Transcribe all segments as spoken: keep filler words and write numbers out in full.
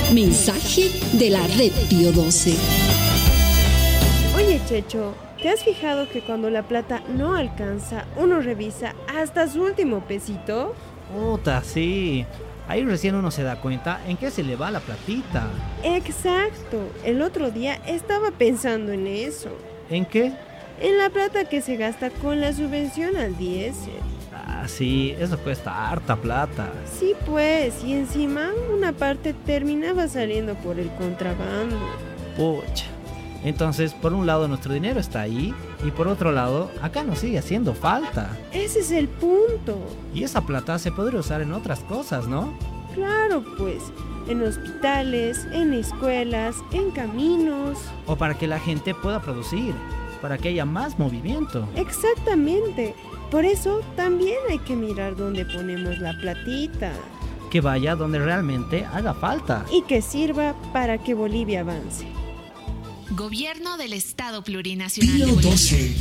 Mensaje de la Red Pío doce. Oye, Checho, ¿te has fijado que cuando la plata no alcanza, uno revisa hasta su último pesito? Puta, sí. Ahí recién uno se da cuenta en qué se le va la platita. Exacto. El otro día estaba pensando en eso. ¿En qué? En la plata que se gasta con la subvención al diésel. Ah, sí, eso cuesta harta plata. Sí, pues, y encima una parte terminaba saliendo por el contrabando. Pucha. Entonces, por un lado nuestro dinero está ahí y por otro lado, acá nos sigue haciendo falta. Ese es el punto. Y esa plata se podría usar en otras cosas, ¿no? Claro, pues, en hospitales, en escuelas, en caminos. O para que la gente pueda producir, para que haya más movimiento. Exactamente. Por eso también hay que mirar dónde ponemos la platita. Que vaya donde realmente haga falta. Y que sirva para que Bolivia avance. Gobierno del Estado Plurinacional de Pío Bolivia. doce.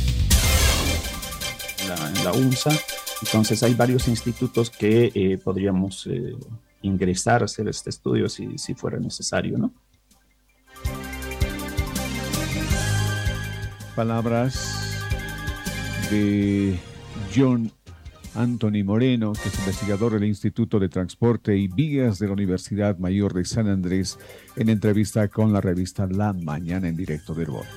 La, en la U N S A, entonces hay varios institutos que eh, podríamos eh, ingresar a hacer este estudio si, si fuera necesario, ¿no? Palabras de John Anthony Moreno, que es investigador del Instituto de Transporte y Vías de la Universidad Mayor de San Andrés, en entrevista con la revista La Mañana en Directo de Herbol.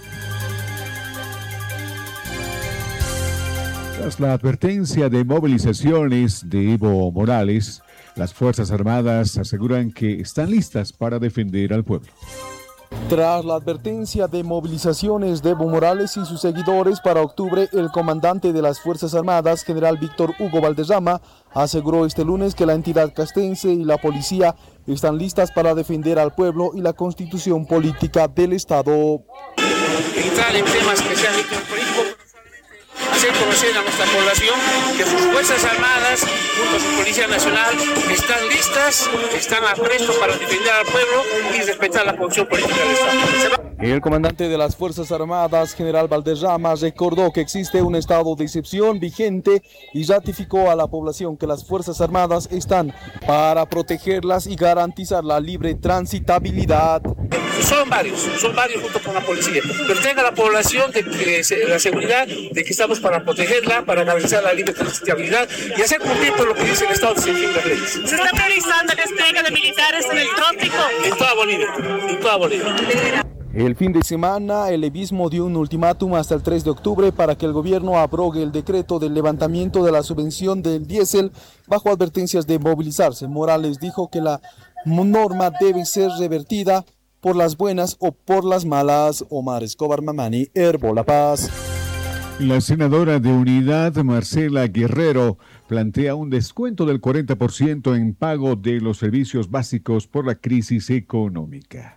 Tras la advertencia de movilizaciones de Evo Morales, las Fuerzas Armadas aseguran que están listas para defender al pueblo. Tras la advertencia de movilizaciones de Evo Morales y sus seguidores para octubre, el comandante de las Fuerzas Armadas, general Víctor Hugo Valderrama, aseguró este lunes que la entidad castense y la policía están listas para defender al pueblo y la constitución política del Estado. Entrar en temas que sean políticos, hacer conocer a nuestra población que sus Fuerzas Armadas, junto a su Policía Nacional, están listas, están a presto para defender al pueblo y respetar la función política del Estado. El comandante de las Fuerzas Armadas, general Valderrama, recordó que existe un estado de excepción vigente y ratificó a la población que las Fuerzas Armadas están para protegerlas y garantizar la libre transitabilidad. Son varios, son varios junto con la policía, pero tenga la población de que se, la seguridad de que estamos para protegerla, para garantizar la libre transitabilidad y hacer cumplir por lo que dice el Estado de excepción de leyes. ¿Se está priorizando el despliegue de militares en el trópico? En toda Bolivia, en toda Bolivia. El fin de semana, el levismo dio un ultimátum hasta el tres de octubre para que el gobierno abrogue el decreto del levantamiento de la subvención del diésel bajo advertencias de movilizarse. Morales dijo que la norma debe ser revertida por las buenas o por las malas. Omar Escobar Mamani, Herbol La Paz. La senadora de Unidad, Marcela Guerrero, plantea un descuento del cuarenta por ciento en pago de los servicios básicos por la crisis económica.